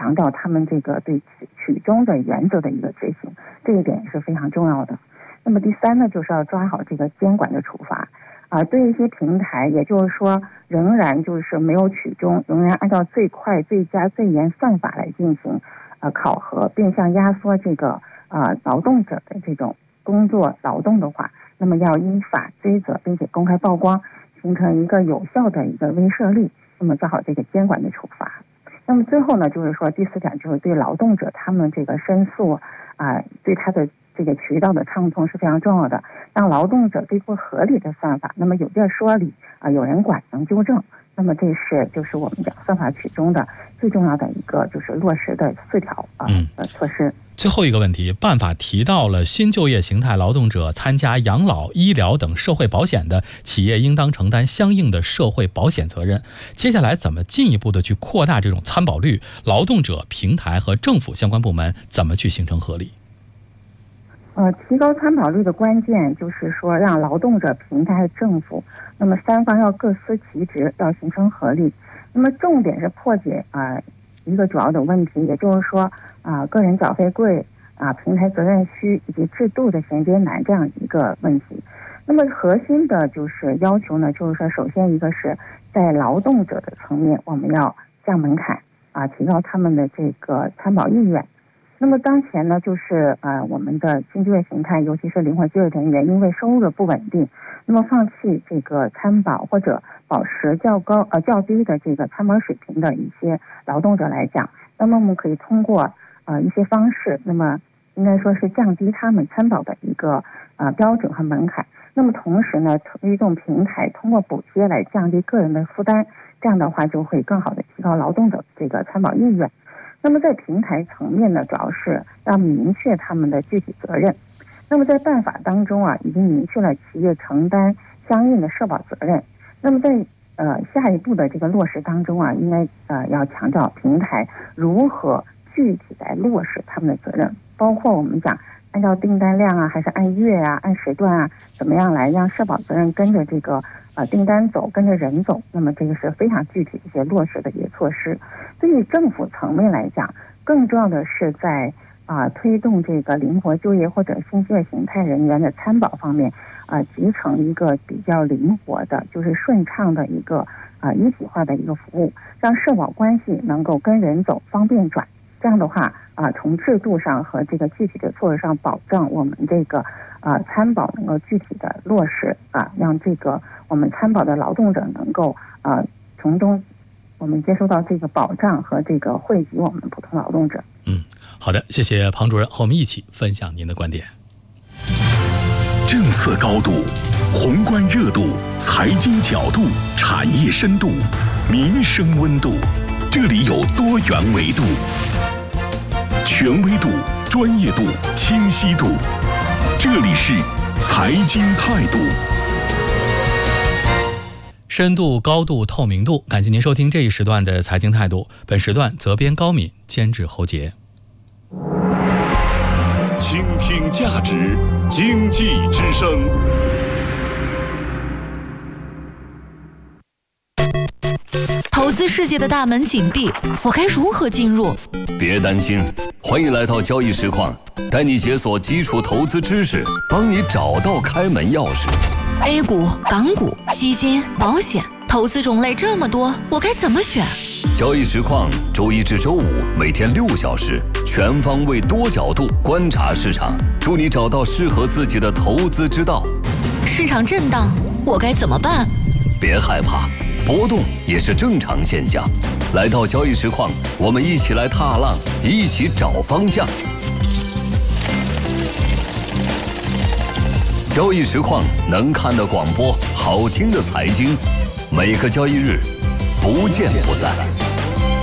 强调他们这个对取中的原则的一个执行，这一点是非常重要的。那么第三呢，就是要抓好这个监管的处罚对一些平台，也就是说仍然就是没有取中，仍然按照最快、最佳、最严算法来进行考核，变相压缩这个劳动者的这种工作劳动的话，那么要依法追责，并且公开曝光，形成一个有效的一个威慑力，那么做好这个监管的处罚。那么最后呢，就是说第4点，就是对劳动者他们这个申诉对他的这个渠道的畅通是非常重要的，让劳动者对不合理的算法，那么有地儿说理有人管能纠正。那么这是就是我们讲算法取中的最重要的一个就是落实的4条措施。 最后一个问题，办法提到了新就业形态劳动者参加养老、医疗等社会保险的企业应当承担相应的社会保险责任。接下来怎么进一步的去扩大这种参保率？劳动者、平台和政府相关部门怎么去形成合力？ 提高参保率的关键就是说，让劳动者、平台和政府，那么3方要各司其职，要形成合力。那么重点是破解一个主要的问题，也就是说个人缴费贵平台责任虚以及制度的衔接难这样一个问题。那么核心的就是要求呢，就是说首先一个是在劳动者的层面，我们要降门槛提高他们的这个参保意愿。那么当前呢，就是我们的新就业形态，尤其是灵活就业人员，因为收入的不稳定，那么放弃这个参保或者保持较低的这个参保水平的一些劳动者来讲，那么我们可以通过一些方式，那么应该说是降低他们参保的一个标准和门槛。那么同时呢，推动平台通过补贴来降低个人的负担，这样的话就会更好的提高劳动者这个参保意愿。那么在平台层面呢，主要是要明确他们的具体责任。那么在办法当中已经明确了企业承担相应的社保责任。那么在下一步的这个落实当中应该要强调平台如何具体来落实他们的责任，包括我们讲按照订单量还是按月按时段怎么样来让社保责任跟着这个订单走，跟着人走。那么这个是非常具体的一些落实的一些措施。对于政府层面来讲，更重要的是在推动这个灵活就业或者新就业形态人员的参保方面集成一个比较灵活的，就是顺畅的一个一体化的一个服务，让社保关系能够跟人走，方便转。这样的话从制度上和这个具体的措施上，保障我们这个参保能够具体的落实让这个我们参保的劳动者能够从中我们接收到这个保障和这个惠及我们普通劳动者。 好的，谢谢庞主任和我们一起分享您的观点。 政策高度、宏观热度、财经角度、产业深度、民生温度，这里有多元维度，权威度、专业度、清晰度，这里是财经态度。 深度、高度、透明度，感谢您收听这一时段的财经态度。本时段责编高敏，监制侯杰。 倾听价值，经济之声。 投资世界的大门紧闭，我该如何进入？ 别担心，欢迎来到交易实况，带你解锁基础投资知识，帮你找到开门钥匙。 A 股、港股、基金、保险，投资种类这么多，我该怎么选？ 交易实况周一至周五每天6小时，全方位多角度观察市场，助你找到适合自己的投资之道。 市场震荡，我该怎么办？ 别害怕，波动也是正常现象。来到交易实况，我们一起来踏浪，一起找方向。交易实况能看的广播，好听的财经，每个交易日不见不散。